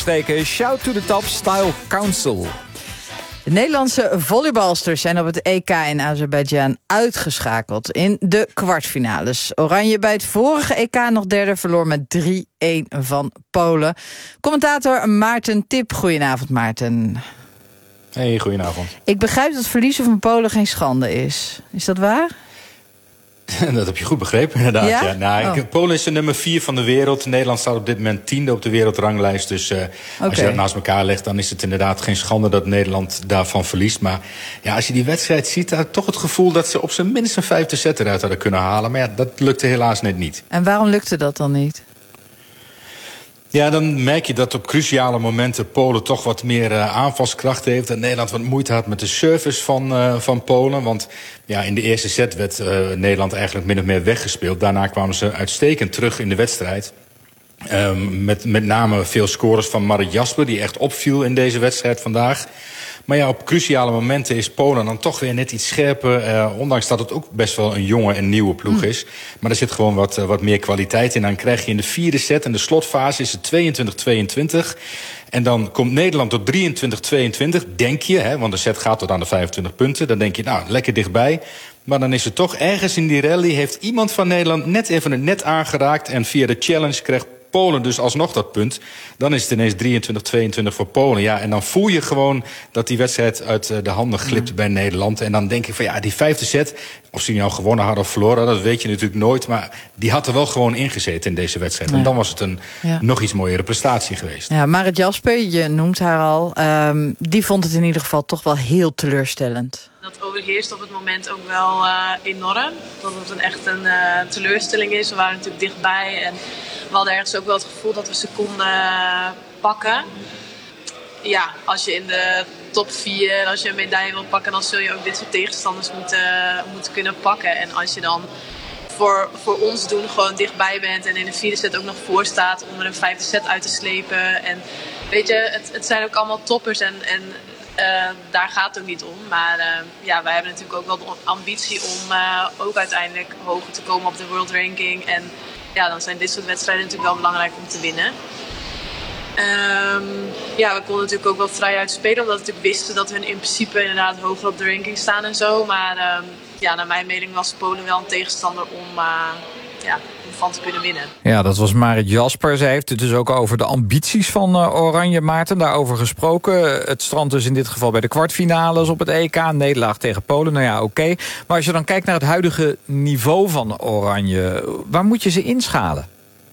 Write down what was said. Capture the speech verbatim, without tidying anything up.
Steken Shout to the Top Style Council. De Nederlandse volleybalsters zijn op het E K in Azerbeidzjan uitgeschakeld in de kwartfinales. Oranje bij het vorige E K nog derde, verloor met drie-een van Polen. Commentator Maarten Tip. Goedenavond, Maarten. Hey, goedenavond. Ik begrijp dat verliezen van Polen geen schande is. Is dat waar? Dat heb je goed begrepen, inderdaad. Ja? Ja? Nou, oh. Polen is de nummer vier van de wereld. Nederland staat op dit moment tiende op de wereldranglijst. Dus uh, okay. als je dat naast elkaar legt, dan is het inderdaad geen schande dat Nederland daarvan verliest. Maar ja, als je die wedstrijd ziet, dan heb ik toch het gevoel dat ze op zijn minst een vijfde set eruit hadden kunnen halen. Maar ja, dat lukte helaas net niet. En waarom lukte dat dan niet? Ja, dan merk je dat op cruciale momenten Polen toch wat meer uh, aanvalskracht heeft. En Nederland wat moeite had met de service van, uh, van Polen. Want ja, in de eerste set werd uh, Nederland eigenlijk min of meer weggespeeld. Daarna kwamen ze uitstekend terug in de wedstrijd. Um, met met name veel scores van Marit Jasper, die echt opviel in deze wedstrijd vandaag. Maar ja, op cruciale momenten is Polen dan toch weer net iets scherper. Uh, ondanks dat het ook best wel een jonge en nieuwe ploeg is. Maar er zit gewoon wat, uh, wat meer kwaliteit in. Dan krijg je in de vierde set, en de slotfase is het tweeëntwintig tweeëntwintig. En dan komt Nederland tot drieëntwintig tweeëntwintig, denk je. Hè, want de set gaat tot aan de vijfentwintig punten. Dan denk je, nou, lekker dichtbij. Maar dan is het toch ergens in die rally, heeft iemand van Nederland net even het net aangeraakt. En via de challenge krijgt Polen dus alsnog dat punt. Dan is het ineens drieëntwintig tweeëntwintig voor Polen. Ja, en dan voel je gewoon dat die wedstrijd uit de handen glipt ja. bij Nederland. En dan denk ik van ja, die vijfde set, of ze nou gewonnen hadden of verloren, dat weet je natuurlijk nooit. Maar die had er wel gewoon ingezeten in deze wedstrijd. Ja. En dan was het een ja. nog iets mooiere prestatie geweest. Ja, Marit Jasper, je noemt haar al. Um, die vond het in ieder geval toch wel heel teleurstellend. Dat overheerst op het moment ook wel uh, enorm. Dat het een echt een uh, teleurstelling is. We waren natuurlijk dichtbij en we hadden ergens ook wel het gevoel dat we ze konden uh, pakken. Ja, als je in de top vier, als je een medaille wil pakken, dan zul je ook dit soort tegenstanders moeten, uh, moeten kunnen pakken. En als je dan voor, voor ons doen gewoon dichtbij bent en in de vierde set ook nog voor staat om er een vijfde set uit te slepen. En weet je, het, het zijn ook allemaal toppers en, en Uh, daar gaat het ook niet om. Maar uh, ja, wij hebben natuurlijk ook wel de ambitie om uh, ook uiteindelijk hoger te komen op de world ranking. En ja, dan zijn dit soort wedstrijden natuurlijk wel belangrijk om te winnen. Um, ja, we konden natuurlijk ook wel vrij uitspelen, omdat we natuurlijk wisten dat hun in principe inderdaad hoger op de ranking staan en zo. Maar uh, ja, naar mijn mening was Polen wel een tegenstander om Uh, ja, van te kunnen winnen. Ja, dat was Marit Jasper. Zij heeft het dus ook over de ambities van uh, Oranje, Maarten. Daarover gesproken. Het strandt dus in dit geval bij de kwartfinales op het E K. Nederlaag tegen Polen, nou ja, oké. Okay. Maar als je dan kijkt naar het huidige niveau van Oranje, waar moet je ze inschalen?